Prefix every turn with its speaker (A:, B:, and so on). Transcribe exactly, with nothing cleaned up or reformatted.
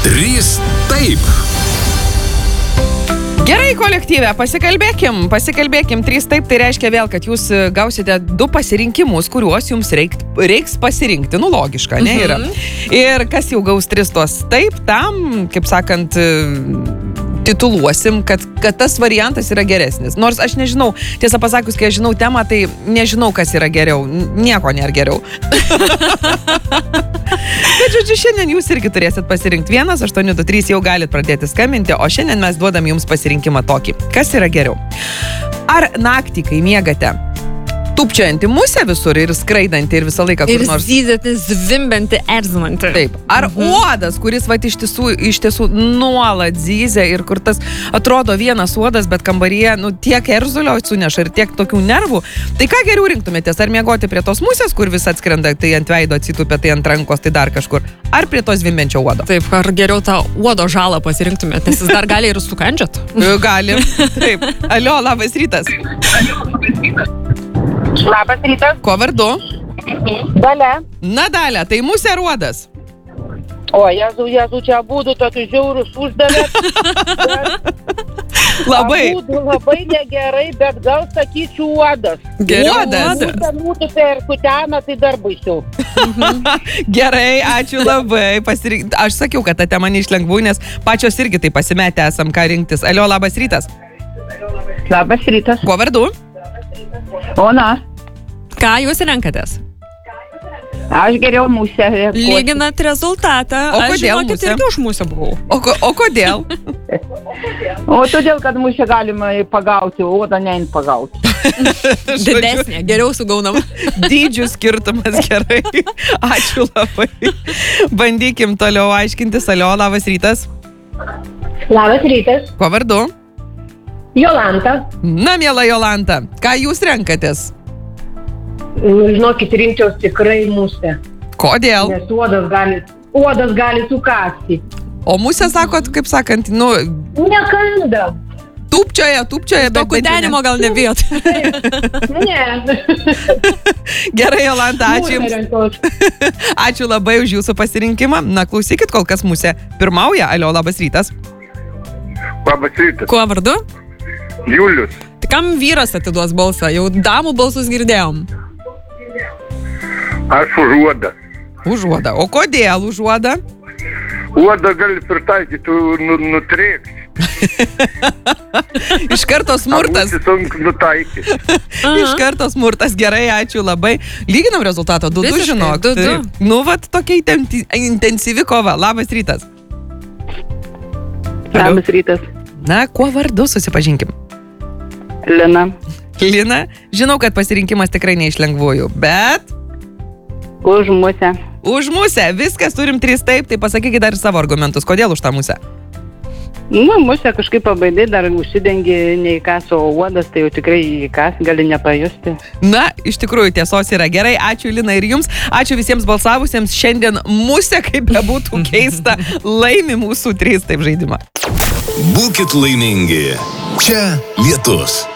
A: Trys taip.
B: Gerai, kolektyve, pasikalbėkim, pasikalbėkim. Trys taip, tai reiškia vėl, kad jūs gausite du pasirinkimus, kuriuos jums reik, reiks pasirinkti. Nu, logiška, ne, yra. Mm-hmm. Ir kas jau gaus tris tos taip, tam, kaip sakant, tituluosim, kad, kad tas variantas yra geresnis. Nors aš nežinau, tiesą pasakius, kai aš žinau temą, tai nežinau, kas yra geriau. Nieko nėra geriau. Bet, žodžiu, šiandien jūs irgi turėsit pasirinkti. vienas aštuoni du trys jau galit pradėti skambinti, o šiandien mes duodam jums pasirinkimą tokį. Kas yra geriau? Ar naktį, kai miegate, tupčianti musė visur ir skraidanti ir visą laiką kur
C: ir
B: nors...
C: Ir zyzėti, zvimbianti, erzinanti.
B: Taip. Ar mhm. uodas, kuris vat iš tiesų, iš tiesų nuolat zyzia ir kur tas atrodo vienas uodas, bet kambaryje nu, tiek erzulio suneša ir tiek tokių nervų. Tai ką geriau rinktumėtės? Ar miegoti prie tos musės, kur vis atskrenda, tai ant veido atsitupia, tai ant rankos, tai dar kažkur? Ar prie tos zvimbiančio uodo?
C: Taip, ar geriau tą uodo žalą pasirinktumėt, nes jis dar gali ir sukandžiat?
B: Gali. Taip. Alio, labas rytas.
D: Labas rytas.
B: Ko vardu?
D: Dalia.
B: Na, Dalia, tai musė ar uodas?
D: O, jezu, jezu, čia būdų tokius žiaurus uždavėt.
B: Labai.
D: Būdų labai negerai, bet gal sakyčiau uodas.
B: Uodas?
D: Būtų per kuteną, tai dar baisiau.
B: Gerai, ačiū labai. Pasirink... Aš sakiau, kad ta tema neišlengvų, nes pačios irgi tai pasimetę esam, ką rinktis. Alio, labas rytas.
D: Labas rytas.
B: Kuo vardu?
D: Ona.
C: Ką jūs renkatės?
D: Aš geriau musę.
C: Lyginat rezultatą.
B: O
C: aš
B: kodėl
C: žinokit,
B: musę?
C: irgi už musę buvau.
B: O, ko, o kodėl?
D: O todėl, kad musę galima pagauti, o odą nein pagauti.
C: Didesnė, geriau sugaunama.
B: Dydžių skirtumas, gerai. Ačiū labai. Bandykim toliau aiškintis. Alio, labas rytas.
E: Labas rytas.
B: Kuo vardu?
E: Jolanta.
B: Na, miela Jolanta, ką jūs renkatės?
E: Žinokit, rinkčiaus tikrai musę.
B: Kodėl?
E: Nes uodas gali, uodas gali sukasti.
B: O musė, sakot, kaip sakant, nu...
E: Nekanda.
B: Tupčioje, tupčioje,
C: bet... To kutenimo gal nebijot.
E: Ne.
B: Gerai, Jolanta, ačiū jums. Ačiū labai už jūsų pasirinkimą. Na, klausykit, kol kas musė pirmauja. Alio, labas rytas.
F: Labas rytas.
C: Kuo vardu?
F: Julius.
C: Tai kam vyras atiduos balsą? Jau damų balsus girdėjom.
F: Aš už uodą.
B: Už uodą. O kodėl už uodą?
F: Uodą gali pritaikyti, nu, nutrėkti.
B: Iš karto smurtas.
F: Nutaikyti.
B: Iš karto smurtas. Gerai, ačiū labai. Lyginam rezultatą. Du, du, žinok.
C: Du, du.
B: Nu, vat tokia intensyvi kova. Labas rytas.
D: Labas rytas.
B: Na, kuo vardu susipažinkim?
D: Lina.
B: Lina, žinau, kad pasirinkimas tikrai neišlengvųjų, bet...
D: Už musę.
B: Už musę. Viskas, turim trys taip, tai pasakykit dar savo argumentus. Kodėl už tą musę?
D: Nu, musę kažkaip pabaidai, dar užsidengi neįkas, o uodas tai jau tikrai įkas, gali nepajusti.
B: Na, iš tikrųjų, tiesos yra gerai. Ačiū, Lina, ir jums. Ačiū visiems balsavusiems. Šiandien musė, kaip bebūtų keista, laimi mūsų trys taip žaidimą.
A: Būkit laimingi. Čia Lietus.